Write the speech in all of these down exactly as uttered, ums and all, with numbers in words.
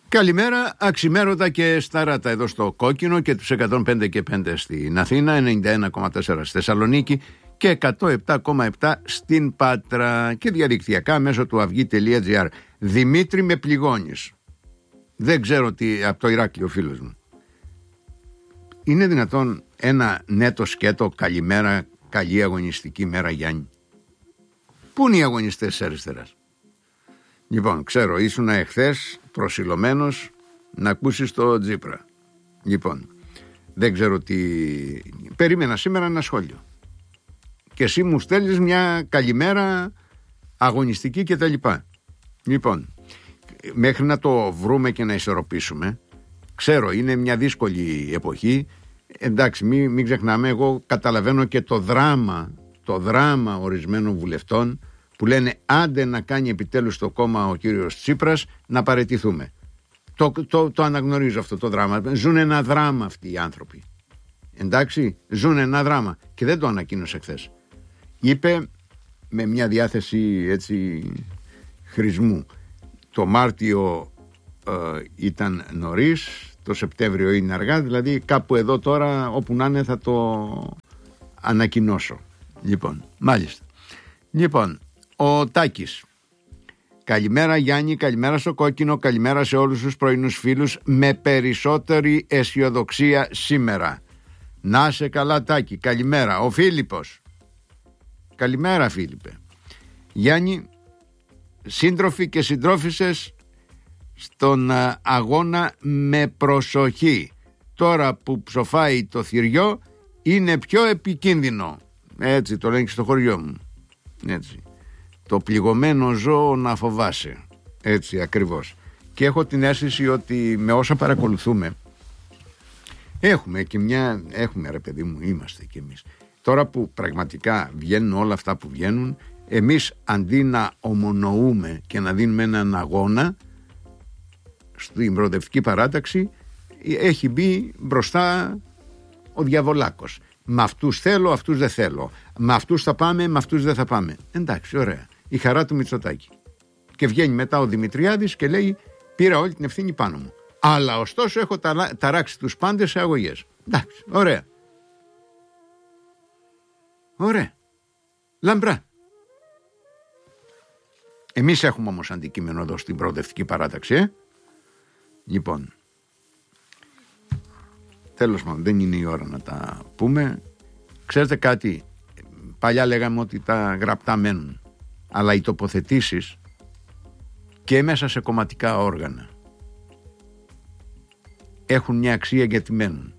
Καλημέρα, αξιμέρωτα και σταράτα εδώ στο Κόκκινο και τους εκατόν πέντε και πέντε στην Αθήνα, ενενήντα ένα κόμμα τέσσερα στη Θεσσαλονίκη και εκατόν επτά κόμμα επτά στην Πάτρα και διαδικτυακά μέσω του αυγή τελεία τζι άρ. Δημήτρη, με πληγώνεις. Δεν ξέρω τι, από το Ηράκλειο φίλος μου. Είναι δυνατόν ένα νέτο σκέτο καλημέρα, καλή αγωνιστική μέρα Γιάννη? Πού είναι οι αγωνιστές της αριστεράς? Λοιπόν, ξέρω, ήσουν εχθές προσιλωμένος να ακούσεις το Τζίπρα. Λοιπόν, δεν ξέρω τι... Περίμενα σήμερα ένα σχόλιο. Και εσύ μου στέλνεις μια καλημέρα αγωνιστική και τα λοιπά. Λοιπόν, μέχρι να το βρούμε και να ισορροπήσουμε, ξέρω, είναι μια δύσκολη εποχή. Εντάξει, μην, μην ξεχνάμε, εγώ καταλαβαίνω και το δράμα, το δράμα ορισμένων βουλευτών που λένε άντε να κάνει επιτέλους το κόμμα ο κύριος Τσίπρας να παραιτηθούμε. Το, το, το αναγνωρίζω αυτό το δράμα. Ζουν ένα δράμα αυτοί οι άνθρωποι. Εντάξει, ζουν ένα δράμα και δεν το ανακοίνωσε χθες. Είπε με μια διάθεση έτσι χρησμού. Το Μάρτιο ε, ήταν νωρίς, το Σεπτέμβριο είναι αργά, δηλαδή κάπου εδώ τώρα όπου να είναι θα το ανακοινώσω. Λοιπόν, μάλιστα. Λοιπόν, ο Τάκης. Καλημέρα Γιάννη, καλημέρα στο Κόκκινο, καλημέρα σε όλους τους πρωινούς φίλους με περισσότερη αισιοδοξία σήμερα. Να σε καλά Τάκη, καλημέρα. Ο Φίλιππος. Καλημέρα Φίλιππε. Γιάννη, σύντροφοι και συντρόφισσες στον αγώνα με προσοχή. Τώρα που ψοφάει το θηριό είναι πιο επικίνδυνο. Έτσι το λένε και στο χωριό μου. Έτσι. Το πληγωμένο ζώο να φοβάσαι. Έτσι ακριβώς. Και έχω την αίσθηση ότι με όσα παρακολουθούμε έχουμε και μια... Έχουμε ρε παιδί μου, είμαστε κι εμείς. Τώρα που πραγματικά βγαίνουν όλα αυτά που βγαίνουν, εμείς αντί να ομονοούμε και να δίνουμε έναν αγώνα στην προοδευτική παράταξη, έχει μπει μπροστά ο διαβολάκος. Με αυτούς θέλω, αυτούς δεν θέλω. Με αυτούς θα πάμε, με αυτούς δεν θα πάμε. Εντάξει, ωραία. Η χαρά του Μητσοτάκη. Και βγαίνει μετά ο Δημητριάδης και λέει πήρα όλη την ευθύνη πάνω μου. Αλλά ωστόσο έχω ταράξει τους πάντες σε αγωγές. Εντάξει, ωραία. Ωραία. Λαμπρά. Εμείς έχουμε όμως αντικείμενο εδώ στην προοδευτική παράταξη, ε? Λοιπόν, τέλος πάντων, δεν είναι η ώρα να τα πούμε. Ξέρετε κάτι, παλιά λέγαμε ότι τα γραπτά μένουν, αλλά οι τοποθετήσεις και μέσα σε κομματικά όργανα έχουν μια αξία γιατί μένουν.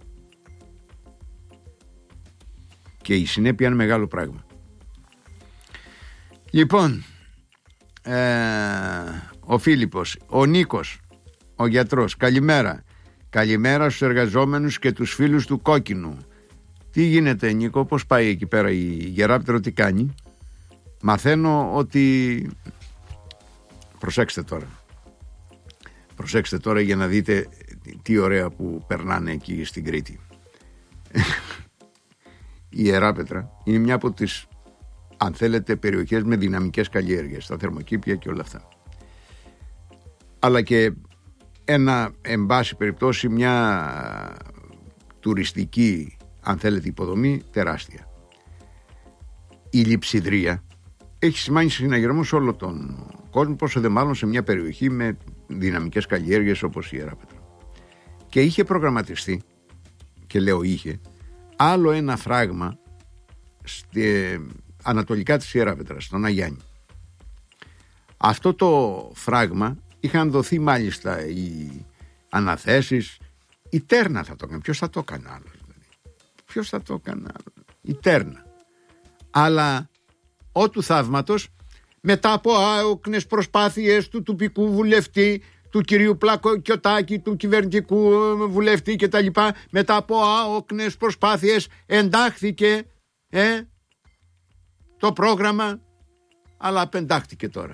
Και η συνέπεια είναι μεγάλο πράγμα. Λοιπόν, ε, ο Φίλιππος, ο Νίκος, ο γιατρός, καλημέρα. Καλημέρα στους εργαζόμενους και τους φίλους του Κόκκινου. Τι γίνεται Νίκο, πώς πάει εκεί πέρα η Γεράπτερο, τι κάνει? Μαθαίνω ότι... Προσέξτε τώρα. Προσέξτε τώρα για να δείτε τι ωραία που περνάνε εκεί στην Κρήτη. Η Ιεράπετρα είναι μια από τις, αν θέλετε, περιοχές με δυναμικές καλλιέργειες, τα θερμοκήπια και όλα αυτά. Αλλά και ένα, εν πάση περιπτώσει, μια τουριστική, αν θέλετε, υποδομή τεράστια. Η λειψιδρία έχει σημάνει συναγερμό σε όλο τον κόσμο, πόσο δε μάλλον σε μια περιοχή με δυναμικές καλλιέργειες όπως η Ιεράπετρα. Και είχε προγραμματιστεί, και λέω είχε, άλλο ένα φράγμα στη, ανατολικά της Ιεράπετρας, στον Αγιάννη. Αυτό το φράγμα είχαν δοθεί μάλιστα οι αναθέσεις. Η Τέρνα θα το έκανε. Ποιος θα το έκανε άλλο? Δηλαδή. Ποιος θα το έκανε άλλο? Η Τέρνα. Αλλά ο του θαύματος, μετά από άοκνες προσπάθειες του τοπικού βουλευτή, του κυρίου Πλακοκιωτάκη, του κυβερνητικού βουλευτή και τα λοιπά, μετά από άοκνες προσπάθειες εντάχθηκε ε, το πρόγραμμα, αλλά απεντάχθηκε τώρα.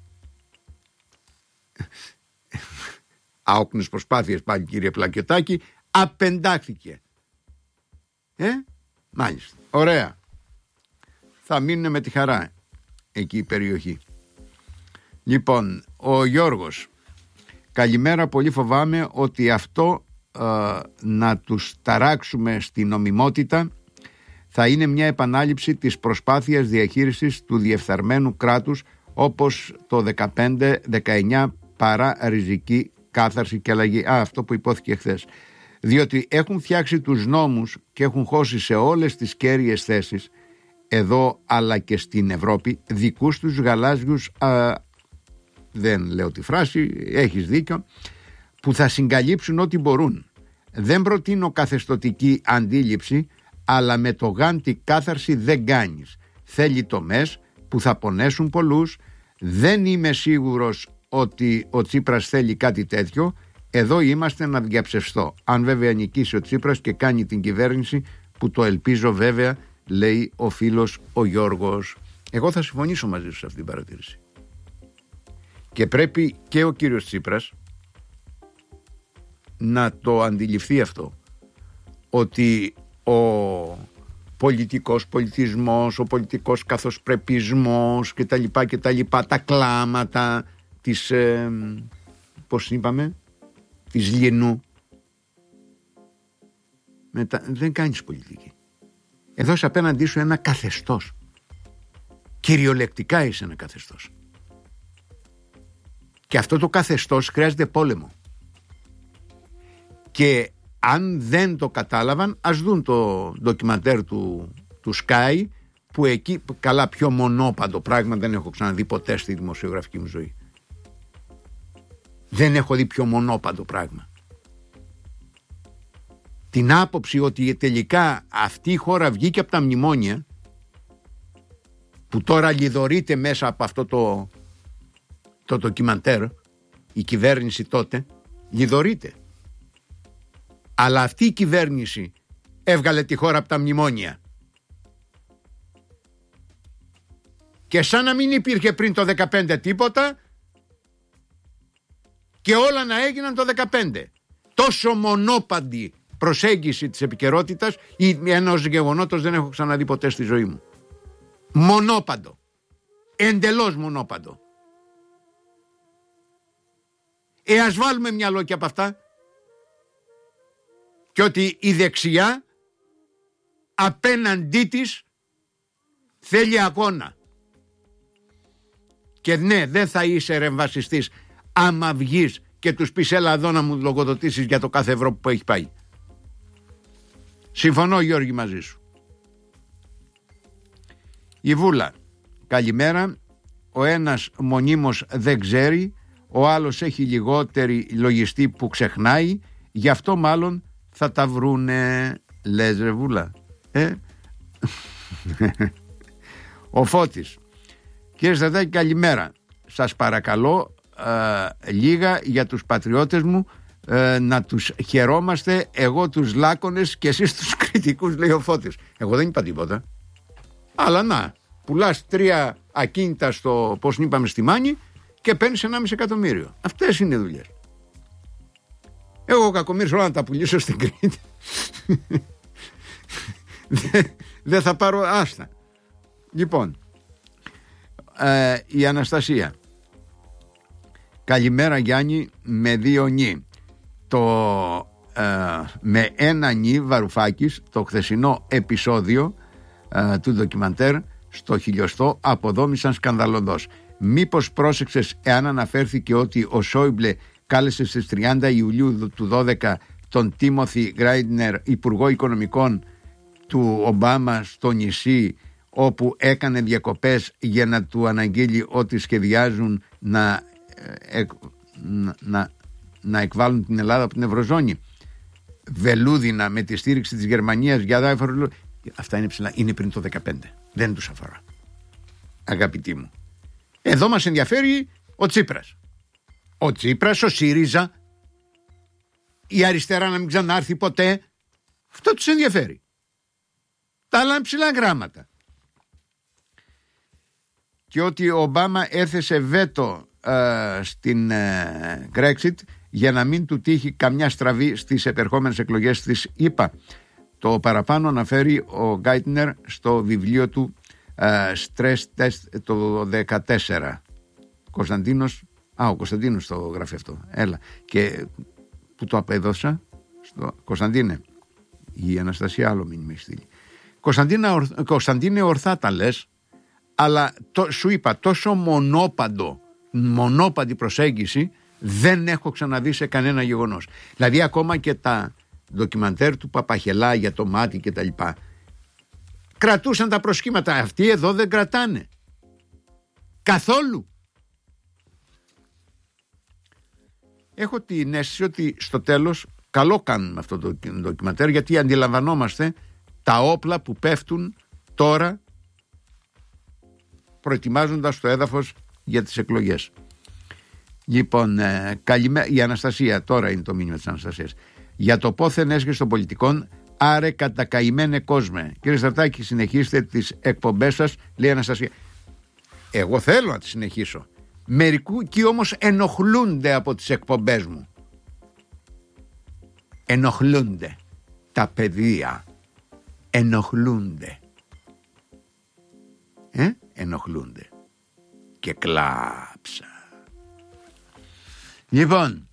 Άοκνες προσπάθειες πάλι κύριε Πλακιωτάκη, απεντάχθηκε. Ε, μάλιστα. Ωραία. Θα μείνουν με τη χαρά εκεί η περιοχή. Λοιπόν, ο Γιώργος. Καλημέρα, πολύ φοβάμαι ότι αυτό ε, να τους ταράξουμε στην νομιμότητα θα είναι μια επανάληψη της προσπάθειας διαχείρισης του διεφθαρμένου κράτους όπως το δεκαπέντε δεκαεννιά παρά ριζική κάθαρση και αλλαγή. Α, αυτό που υπόθηκε χθες. Διότι έχουν φτιάξει τους νόμους και έχουν χώσει σε όλες τις κέρυες θέσεις εδώ αλλά και στην Ευρώπη δικούς τους γαλάζιους, α, δεν λέω τη φράση, έχεις δίκιο, που θα συγκαλύψουν ό,τι μπορούν. Δεν προτείνω καθεστωτική αντίληψη, αλλά με το γάντι κάθαρση δεν κάνεις. Θέλει τομές που θα πονέσουν πολλούς. Δεν είμαι σίγουρος ότι ο Τσίπρας θέλει κάτι τέτοιο. Εδώ είμαστε να διαψευστώ. Αν βέβαια νικήσει ο Τσίπρας και κάνει την κυβέρνηση, που το ελπίζω βέβαια, λέει ο φίλος ο Γιώργος. Εγώ θα συμφωνήσω μαζί σου σε αυτή την παρατήρηση. Και πρέπει και ο κύριος Τσίπρας να το αντιληφθεί αυτό, ότι ο πολιτικός πολιτισμός, ο πολιτικός καθοσπρεπισμός και τα λοιπά και τα λοιπά, τα κλάματα της, ε, πώς είπαμε, της Λιενού, μετα... δεν κάνεις πολιτική. Εδώ είσαι απέναντί σου ένα καθεστώς. Κυριολεκτικά είσαι ένα καθεστώς. Και αυτό το καθεστώς χρειάζεται πόλεμο. Και αν δεν το κατάλαβαν, ας δουν το ντοκιμαντέρ του, του Sky, που εκεί, καλά, πιο μονόπαντο πράγμα δεν έχω ξαναδεί ποτέ στη δημοσιογραφική μου ζωή. Δεν έχω δει πιο μονόπαντο πράγμα. Την άποψη ότι τελικά αυτή η χώρα βγήκε από τα μνημόνια, που τώρα λιδωρείται μέσα από αυτό το, το ντοκιμαντέρ, η κυβέρνηση τότε, λιδωρείται. Αλλά αυτή η κυβέρνηση έβγαλε τη χώρα από τα μνημόνια. Και σαν να μην υπήρχε πριν το δεκαπέντε τίποτα και όλα να έγιναν το δεκαπέντε. Τόσο μονόπαντη προσέγγιση της επικαιρότητας ή ενός γεγονότος δεν έχω ξαναδεί ποτέ στη ζωή μου. Μονόπαντο. Εντελώς μονόπαντο. Ε, ας βάλουμε μυαλό και από αυτά. Και ότι η δεξιά απέναντί της θέλει αγώνα. Και ναι, δεν θα είσαι ρεμβασιστής άμα βγεις και τους πεις έλα εδώ να μου λογοδοτήσεις για το κάθε ευρώ που έχει πάει. Συμφωνώ, Γιώργη, μαζί σου. Η Βούλα, καλημέρα. Ο ένας μονίμως δεν ξέρει, ο άλλος έχει λιγότερη λογιστή που ξεχνάει, γι' αυτό μάλλον θα τα βρούνε. Λες ρε Βούλα, ε? Ο Φώτης, κύριε Στρατάκη, καλημέρα. Σας παρακαλώ ε, λίγα για τους πατριώτες μου, ε, να τους χαιρόμαστε, εγώ τους λάκωνες και εσείς τους κριτικούς, λέει ο Φώτης. Εγώ δεν είπα τίποτα. Αλλά να, πουλάς τρία ακίνητα στο, πώς είπαμε, στη Μάνη και παίρνεις ενάμιση εκατομμύριο. Αυτές είναι οι δουλειές. Εγώ κακομοίρης όλα να τα πουλήσω στην Κρήτη. Δεν δε θα πάρω άστα. Λοιπόν, ε, η Αναστασία. Καλημέρα Γιάννη, με δύο νι. Το, ε, με ένα νι Βαρουφάκης, το χθεσινό επεισόδιο ε, του ντοκιμαντέρ στο χιλιοστό αποδόμησαν σκανδαλωδώς. Μήπως πρόσεξες εάν αναφέρθηκε ότι ο Σόιμπλε κάλεσε στις τριάντα Ιουλίου του δώδεκα τον Τίμοθι Γκράιντνερ, υπουργό οικονομικών του Ομπάμα, στο νησί, όπου έκανε διακοπές για να του αναγγείλει ότι σχεδιάζουν να, ε, να, να, να εκβάλουν την Ελλάδα από την Ευρωζώνη. Βελούδινα με τη στήριξη της Γερμανίας για διάφορα. Αυτά είναι ψηλά, είναι πριν το δεκαπέντε. Δεν τους αφορά, αγαπητοί μου. Εδώ μας ενδιαφέρει ο Τσίπρας. Ο Τσίπρας, ο ΣΥΡΙΖΑ, η αριστερά να μην ξανάρθει ποτέ. Αυτό τους ενδιαφέρει. Τα άλλα είναι ψηλά γράμματα. Και ότι ο Ομπάμα έθεσε βέτο ε, στην ε, Brexit για να μην του τύχει καμιά στραβή στις επερχόμενες εκλογές της ΗΠΑ. Το παραπάνω αναφέρει ο Γκάιτνερ στο βιβλίο του ε, Stress Test το δεκατέσσερα. Κωνσταντίνος, Α, ο Κωνσταντίνος το γράφει αυτό. Έλα. Και που το απέδωσα στο Κωνσταντίνε. Η Αναστασία άλλο μήνυμα έχει στείλει. Κωνσταντίνε, ορθά τα λες, αλλά το, σου είπα, τόσο μονόπαντο, μονόπαντη προσέγγιση δεν έχω ξαναδεί σε κανένα γεγονός. Δηλαδή ακόμα και τα ντοκιμαντέρ του Παπαχελά για το μάτι και τα λοιπά κρατούσαν τα προσχήματα. Αυτοί εδώ δεν κρατάνε καθόλου. Έχω την αίσθηση ότι στο τέλος καλό κάνουμε αυτό το ντοκιμαντέρ, γιατί αντιλαμβανόμαστε τα όπλα που πέφτουν τώρα προετοιμάζοντας το έδαφος για τις εκλογές. Λοιπόν, ε, καλημέ... η Αναστασία, τώρα είναι το μήνυμα της Αναστασίας. Για το πόθεν έσχεση των πολιτικών, άρε κατακαημένε κόσμε. Κύριε Στρατάκη, συνεχίστε τις εκπομπές σας, λέει η Αναστασία. Εγώ θέλω να τις συνεχίσω. Μερικοί όμως ενοχλούνται από τις εκπομπές μου. Ενοχλούνται. Τα παιδεία ενοχλούνται. Ε, ενοχλούνται. Και κλάψα. Λοιπόν,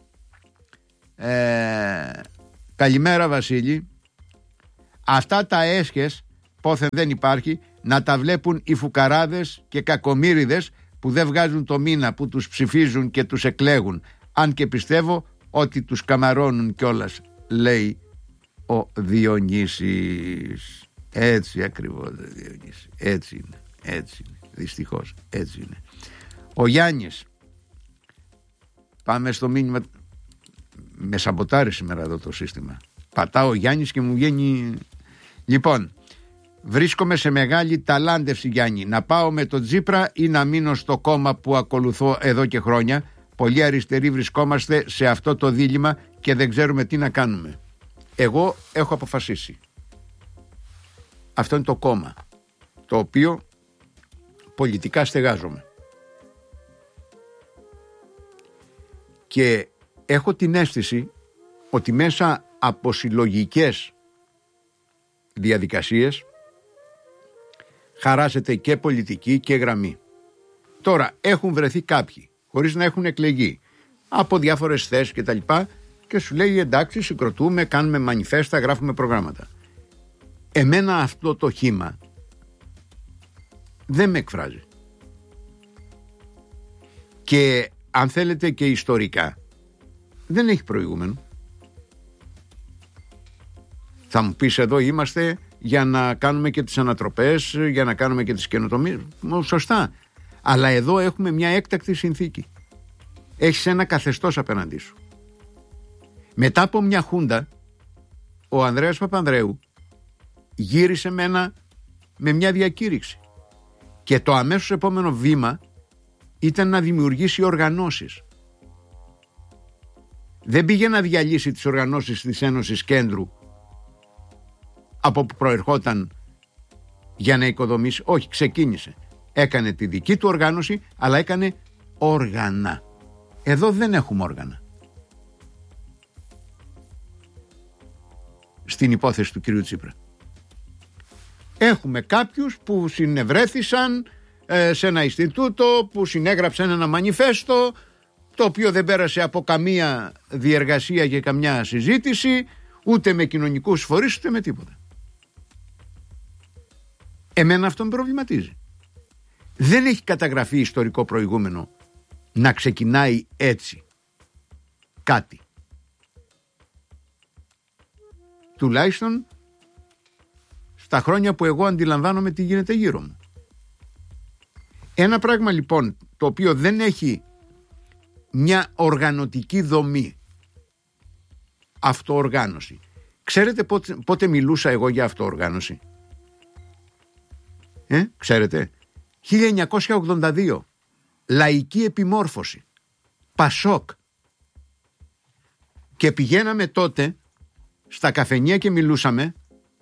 ε, καλημέρα Βασίλη. Αυτά τα έσχες πόθεν δεν υπάρχει, να τα βλέπουν οι φουκαράδες και κακομοίριδες που δεν βγάζουν το μήνα, που τους ψηφίζουν και τους εκλέγουν. Αν και πιστεύω ότι τους καμαρώνουν κιόλας, λέει ο Διονύσης. Έτσι ακριβώς, Διονύση. Έτσι είναι, έτσι είναι. Δυστυχώς, έτσι είναι. Ο Γιάννης. Πάμε στο μήνυμα. Με σαμποτάρει σήμερα εδώ το σύστημα. Πατάω ο Γιάννης και μου βγαίνει. Λοιπόν, βρίσκομαι σε μεγάλη ταλάντευση, Γιάννη. Να πάω με τον Τσίπρα ή να μείνω στο κόμμα που ακολουθώ εδώ και χρόνια. Πολλοί αριστεροί βρισκόμαστε σε αυτό το δίλημμα και δεν ξέρουμε τι να κάνουμε. Εγώ έχω αποφασίσει. Αυτό είναι το κόμμα το οποίο πολιτικά στεγάζομαι. Και έχω την αίσθηση ότι μέσα από συλλογικές διαδικασίες χαράσεται και πολιτική και γραμμή. Τώρα έχουν βρεθεί κάποιοι χωρίς να έχουν εκλεγεί από διάφορες θέσεις και τα λοιπά και σου λέει εντάξει, συγκροτούμε, κάνουμε μανιφέστα, γράφουμε προγράμματα. Εμένα αυτό το χύμα δεν με εκφράζει. Και αν θέλετε και ιστορικά δεν έχει προηγούμενο. Θα μου πεις εδώ είμαστε για να κάνουμε και τις ανατροπές, για να κάνουμε και τις καινοτομίες. Σωστά. Αλλά εδώ έχουμε μια έκτακτη συνθήκη. Έχεις ένα καθεστώς απέναντί σου. Μετά από μια χούντα, ο Ανδρέας Παπανδρέου γύρισε με, ένα, με μια διακήρυξη. Και το αμέσως επόμενο βήμα ήταν να δημιουργήσει οργανώσεις. Δεν πήγε να διαλύσει τις οργανώσεις της Ένωσης Κέντρου από που προερχόταν για να οικοδομήσει. Όχι, ξεκίνησε. Έκανε τη δική του οργάνωση, αλλά έκανε όργανα. Εδώ δεν έχουμε όργανα. Στην υπόθεση του κυρίου Τσίπρα. Έχουμε κάποιους που συνευρέθησαν ε, σε ένα Ινστιτούτο, που συνέγραψαν ένα μανιφέστο, το οποίο δεν πέρασε από καμία διεργασία και καμιά συζήτηση, ούτε με κοινωνικούς φορείς, ούτε με τίποτα. Εμένα αυτό με προβληματίζει. Δεν έχει καταγραφεί ιστορικό προηγούμενο να ξεκινάει έτσι κάτι. Τουλάχιστον στα χρόνια που εγώ αντιλαμβάνομαι τι γίνεται γύρω μου. Ένα πράγμα λοιπόν το οποίο δεν έχει μια οργανωτική δομή, αυτοοργάνωση. Ξέρετε πότε, πότε μιλούσα εγώ για αυτοοργάνωση? Ε, ξέρετε, χίλια εννιακόσια ογδόντα δύο, λαϊκή επιμόρφωση, Πασόκ. Και πηγαίναμε τότε στα καφενεία και μιλούσαμε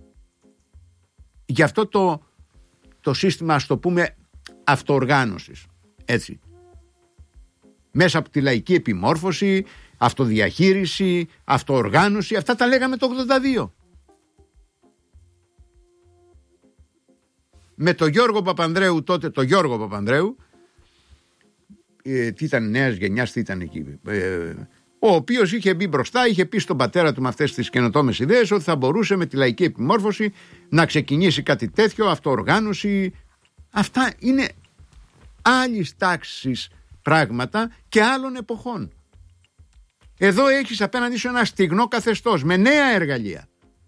για αυτό το, το σύστημα, ας το πούμε, αυτοοργάνωσης. Έτσι. Μέσα από τη λαϊκή επιμόρφωση, αυτοδιαχείριση, αυτοοργάνωση, αυτά τα λέγαμε το ογδόντα δύο. Με τον Γιώργο Παπανδρέου τότε, τον Γιώργο Παπανδρέου, ε, τι ήταν νέας γενιάς, τι ήταν εκεί, ε, ο οποίος είχε μπει μπροστά, είχε πει στον πατέρα του με αυτές τις καινοτόμες ιδέες ότι θα μπορούσε με τη λαϊκή επιμόρφωση να ξεκινήσει κάτι τέτοιο, αυτοοργάνωση. Αυτά είναι άλλης τάξης πράγματα και άλλων εποχών. Εδώ έχεις απέναντι σου ένα στιγνό καθεστώς με νέα εργαλεία,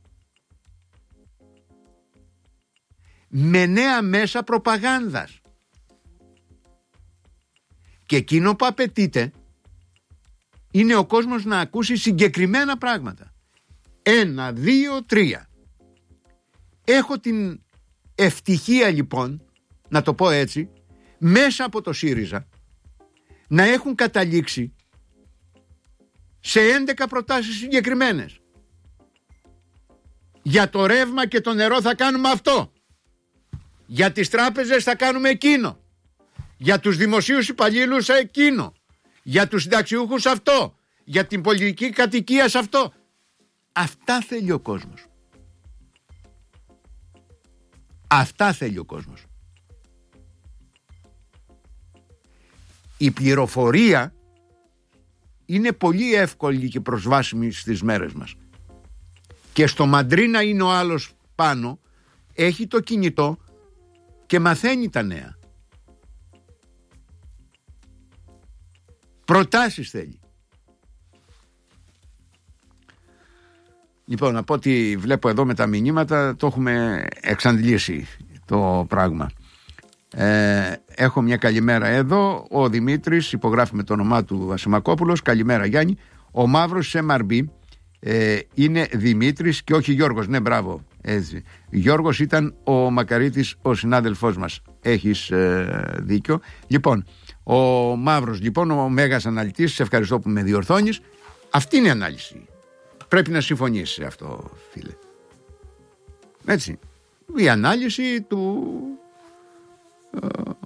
με νέα μέσα προπαγάνδας, και εκείνο που απαιτείται είναι ο κόσμος να ακούσει συγκεκριμένα πράγματα. Ένα, δύο, τρία. Έχω την ευτυχία λοιπόν, να το πω έτσι, μέσα από το ΣΥΡΙΖΑ να έχουν καταλήξει σε έντεκα προτάσεις συγκεκριμένες. Για το ρεύμα και το νερό θα κάνουμε αυτό. Για τις τράπεζες θα κάνουμε εκείνο. Για τους δημοσίους υπαλλήλους εκείνο. Για τους συνταξιούχους αυτό. Για την πολιτική κατοικία σε αυτό. Αυτά θέλει ο κόσμος. Αυτά θέλει ο κόσμος. Η πληροφορία είναι πολύ εύκολη και προσβάσιμη στις μέρες μας. Και στο μαντρίνα είναι ο άλλος πάνω, έχει το κινητό και μαθαίνει τα νέα. Προτάσεις θέλει. Λοιπόν, από ό,τι βλέπω εδώ με τα μηνύματα, το έχουμε εξαντλήσει το πράγμα. Ε, έχω μια καλημέρα εδώ. Ο Δημήτρης υπογράφει με το όνομά του Ασημακόπουλος. Καλημέρα Γιάννη. Ο Μαύρος εμ αρ μπι ε, είναι Δημήτρης και όχι Γιώργος. Ναι, μπράβο. Έτσι. Γιώργος ήταν ο Μακαρίτης, ο συνάδελφός μας. Έχεις ε, δίκιο. Λοιπόν, ο Μαύρος, λοιπόν, ο μέγας αναλυτής, σε ευχαριστώ που με διορθώνεις. Αυτή είναι η ανάλυση. Πρέπει να συμφωνήσεις σε αυτό, φίλε. Έτσι. Η ανάλυση του ε,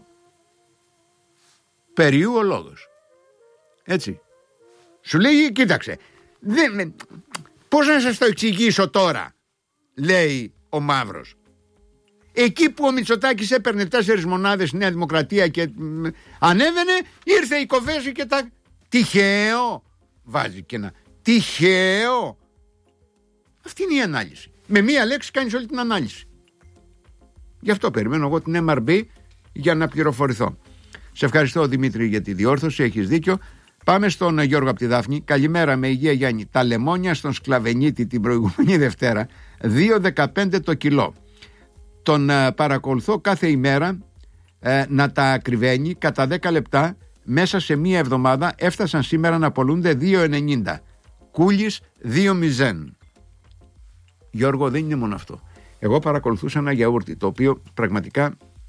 περιού ο λόγος. Έτσι. Σου λέει, κοίταξε, δεν, πώς να σας το εξηγήσω τώρα, λέει ο Μαύρος. Εκεί που ο Μητσοτάκης έπαιρνε τέσσερις μονάδες Νέα Δημοκρατία και μ, ανέβαινε, ήρθε η Κοβέζη και τα... Τυχαίο. Βάζει και ένα τυχαίο. Αυτή είναι η ανάλυση. Με μία λέξη κάνεις όλη την ανάλυση. Γι' αυτό περιμένω εγώ την εμ αρ μπι για να πληροφορηθώ. Σε ευχαριστώ Δημήτρη για τη διόρθωση, έχεις δίκιο. Πάμε στον Γιώργο από τη Δάφνη. Καλημέρα, με υγεία Γιάννη. Τα λεμόνια στον Σκλαβενίτη την προηγούμενη Δευτέρα δύο δεκαπέντε το κιλό. Τον ε, παρακολουθώ κάθε ημέρα ε, να τα ακριβένει κατά δέκα λεπτά. Μέσα σε μία εβδομάδα έφτασαν σήμερα να πωλούνται δύο ενενήντα. Κούλης δύο μηδέν. Γιώργο, δεν είναι μόνο αυτό. Εγώ παρακολουθούσα ένα γιαούρτι, το οποίο πραγματικά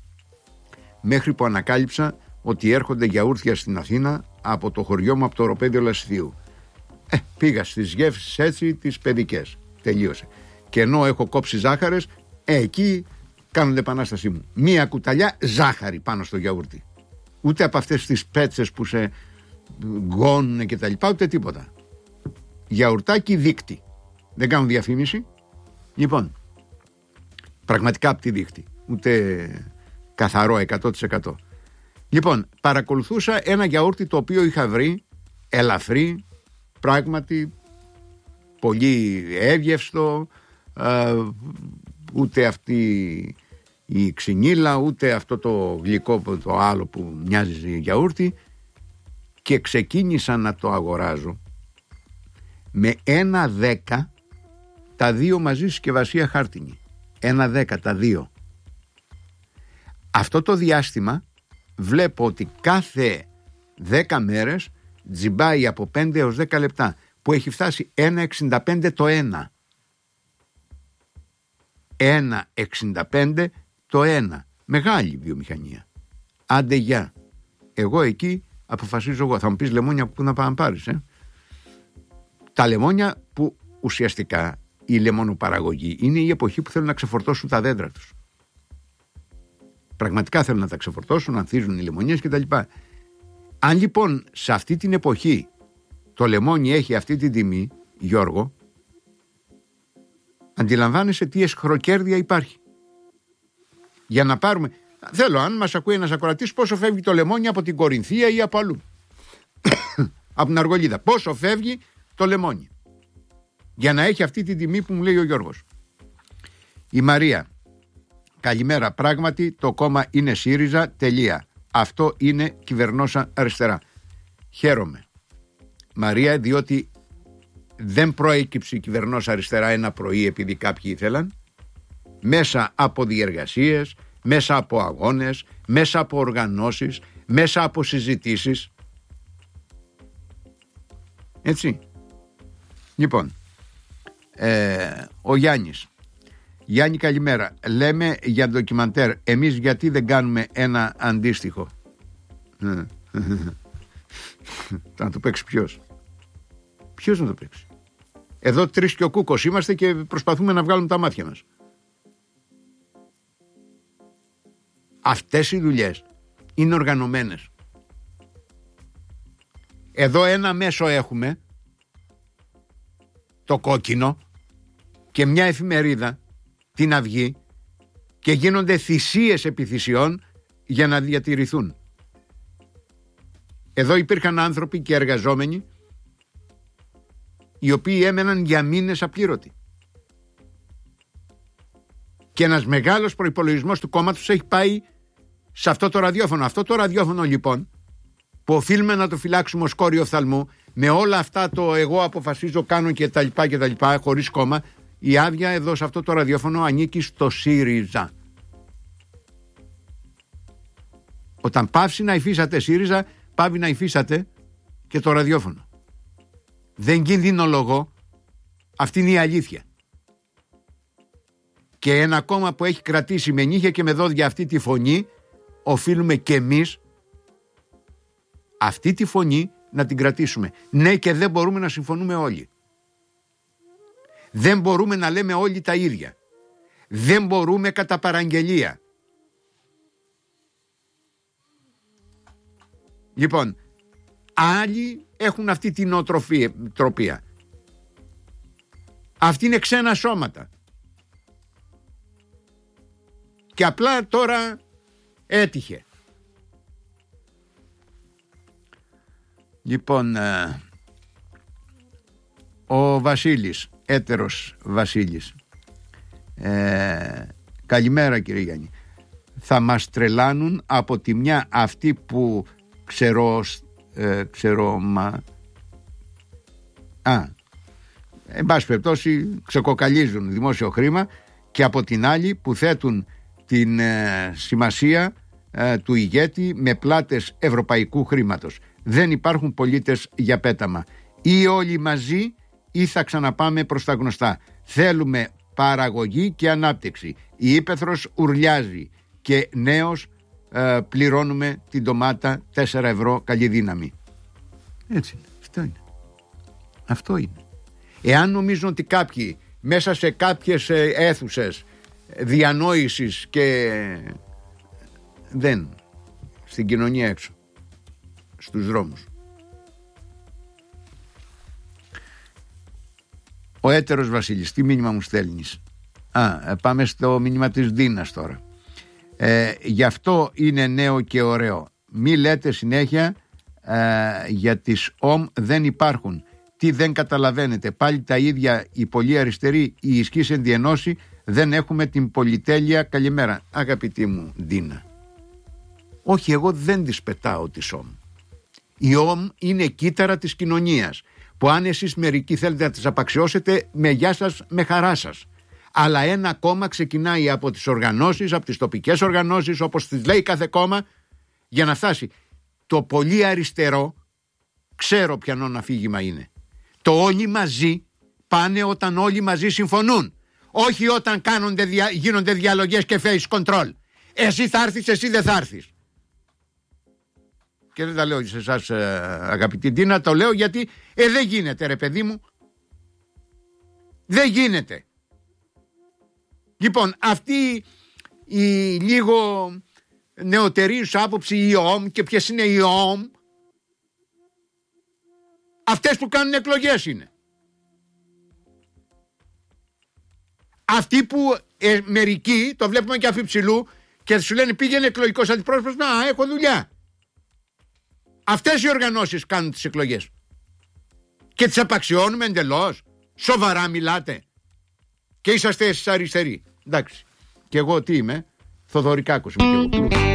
μέχρι που ανακάλυψα ότι έρχονται γιαούρτια στην Αθήνα από το χωριό μου, από το οροπέδιο Λασιθίου. Ε, πήγα στις γεύσεις έτσι τις παιδικές. Τελείωσε. Και ενώ έχω κόψει ζάχαρες, ε, εκεί κάνουν επανάστασή μου. Μία κουταλιά ζάχαρη πάνω στο γιαούρτι. Ούτε από αυτές τις πέτσες που σε γκώνουν και τα λοιπά, ούτε τίποτα. Γιαουρτάκι δίκτυ. Δεν κάνουν διαφήμιση. Λοιπόν, πραγματικά από τη δίκτυ. Ούτε καθαρό εκατό τοις εκατό. Λοιπόν, παρακολουθούσα ένα γιαούρτι το οποίο είχα βρει ελαφρύ, πράγματι πολύ εύγευστο, ε, ούτε αυτή η ξυνήλα, ούτε αυτό το γλυκό, το άλλο που μοιάζει γιαούρτι, και ξεκίνησα να το αγοράζω με ένα δέκα τα δύο μαζί συσκευασία χάρτινη. Ένα δέκα τα δύο. Αυτό το διάστημα βλέπω ότι κάθε δέκα μέρες τζιμπάει από πέντε έως δέκα λεπτά, που έχει φτάσει ένα εξήντα πέντε το ένα. ένα εξήντα πέντε το ένα. Μεγάλη βιομηχανία. Άντε γεια. Εγώ εκεί αποφασίζω εγώ. Θα μου πεις λεμόνια που να πάμε να πάρεις, ε? Τα λεμόνια που ουσιαστικά η λεμονοπαραγωγή είναι η εποχή που θέλουν να ξεφορτώσουν τα δέντρα τους. Πραγματικά θέλουν να τα ξεφορτώσουν, να ανθίζουν οι λεμονιές κτλ. Αν λοιπόν σε αυτή την εποχή το λεμόνι έχει αυτή την τιμή, Γιώργο, αντιλαμβάνεσαι τι εσχροκέρδεια υπάρχει. Για να πάρουμε, Θέλω, αν μας ακούει ένας ακροατής, πόσο φεύγει το λεμόνι από την Κορινθία ή από αλλού. Από την Αργολίδα. Πόσο φεύγει το λεμόνι. Για να έχει αυτή την τιμή που μου λέει ο Γιώργος. Η Μαρία. Καλημέρα. Πράγματι το κόμμα είναι ΣΥΡΙΖΑ. Τελεία. Αυτό είναι κυβερνόσα αριστερά. Χαίρομαι, Μαρία, διότι δεν προέκυψε η κυβερνόσα αριστερά ένα πρωί επειδή κάποιοι ήθελαν. Μέσα από διεργασίες, μέσα από αγώνες, μέσα από οργανώσεις, μέσα από συζητήσεις. Έτσι. Λοιπόν, ε, ο Γιάννης. Γιάννη, καλημέρα. Λέμε για ντοκιμαντέρ. Εμείς γιατί δεν κάνουμε ένα αντίστοιχο? Να το παίξει ποιος? Ποιος να το παίξει? Εδώ τρεις και ο Κούκος είμαστε και προσπαθούμε να βγάλουμε τα μάτια μας. Αυτές οι δουλειές είναι οργανωμένες. Εδώ ένα μέσο έχουμε, το Κόκκινο, και μια εφημερίδα, την Αυγή, και γίνονται θυσίες επιθυσιών για να διατηρηθούν. Εδώ υπήρχαν άνθρωποι και εργαζόμενοι οι οποίοι έμεναν για μήνες απλήρωτοι. Και ένας μεγάλος προϋπολογισμός του κόμματος έχει πάει σε αυτό το ραδιόφωνο. Αυτό το ραδιόφωνο λοιπόν, που οφείλουμε να το φυλάξουμε ως κόριο οφθαλμού, με όλα αυτά το εγώ αποφασίζω, κάνω και τα λοιπά και τα λοιπά, χωρίς κόμμα, η άδεια εδώ σε αυτό το ραδιόφωνο ανήκει στο ΣΥΡΙΖΑ. Όταν πάυσει να υφίσατε ΣΥΡΙΖΑ, πάβει να υφίσατε και το ραδιόφωνο. Δεν κινδυνολογώ, αυτή είναι η αλήθεια. Και ένα κόμμα που έχει κρατήσει με νύχια και με δόντια αυτή τη φωνή, οφείλουμε και εμείς αυτή τη φωνή να την κρατήσουμε. Ναι, και δεν μπορούμε να συμφωνούμε όλοι. Δεν μπορούμε να λέμε όλοι τα ίδια. Δεν μπορούμε κατά παραγγελία. Λοιπόν, άλλοι έχουν αυτή την νοοτροπία. Αυτή είναι ξένα σώματα. Και απλά τώρα έτυχε. Λοιπόν, ο Βασίλης, έτερος Βασίλης. Ε, καλημέρα κύριε Γιάννη. Θα μας τρελάνουν από τη μια αυτοί που ξέρω, ε, ξέρω μα... Α, εν πάση περιπτώσει ξεκοκαλίζουν δημόσιο χρήμα, και από την άλλη που θέτουν την ε, σημασία ε, του ηγέτη με πλάτες ευρωπαϊκού χρήματος. Δεν υπάρχουν πολίτες για πέταμα. Ή όλοι μαζί ή θα ξαναπάμε προς τα γνωστά. Θέλουμε παραγωγή και ανάπτυξη. Η ύπαιθρος ουρλιάζει και νέος ε, πληρώνουμε την ντομάτα τέσσερα ευρώ καλή δύναμη. Έτσι είναι. Αυτό είναι. Αυτό είναι. Εάν νομίζουν ότι κάποιοι μέσα σε κάποιες αίθουσες διανόησης και δεν, στην κοινωνία έξω, στους δρόμους. Ο έτερος Βασίλης, τι μήνυμα μου στέλνεις? Α, πάμε στο μήνυμα της Δίνας τώρα. Ε, γι' αυτό είναι νέο και ωραίο. Μη λέτε συνέχεια ε, για τις ΟΜ δεν υπάρχουν. Τι δεν καταλαβαίνετε? Πάλι τα ίδια οι πολύ αριστεροί, οι ισχύς ενδιενώσει, δεν έχουμε την πολυτέλεια. Καλημέρα. Αγαπητή μου Δίνα, όχι, εγώ δεν τις πετάω τις ΟΜ. Η ΟΜ είναι κύτταρα της κοινωνίας, που αν εσείς μερικοί θέλετε να τις απαξιώσετε, με γεια σας, με χαρά σας. Αλλά ένα κόμμα ξεκινάει από τις οργανώσεις, από τις τοπικές οργανώσεις, όπως τις λέει κάθε κόμμα, για να φτάσει. Το πολύ αριστερό, ξέρω ποιανό αφήγημα είναι. Το όλοι μαζί πάνε όταν όλοι μαζί συμφωνούν. Όχι όταν κάνονται, γίνονται διαλογές και face control. Εσύ θα έρθεις, εσύ δεν θα έρθεις. Και δεν τα λέω σε εσάς αγαπητή Ντίνα, το λέω γιατί ε, δεν γίνεται ρε παιδί μου. Δεν γίνεται. Λοιπόν, αυτή η λίγο νεωτερή σου άποψη, η ΟΜ, και ποιες είναι οι ΟΜ, αυτές που κάνουν εκλογές είναι. Αυτοί που ε, μερικοί, το βλέπουμε και αφιψηλού, και σου λένε πήγαινε εκλογικός αντιπρόσωπος. Να, έχω δουλειά. Αυτές οι οργανώσεις κάνουν τις εκλογές. Και τις απαξιώνουμε εντελώς. Σοβαρά μιλάτε. Και είσαστε εσείς αριστεροί. Εντάξει. Και εγώ τι είμαι? Θοδωρικάκος είμαι και εγώ.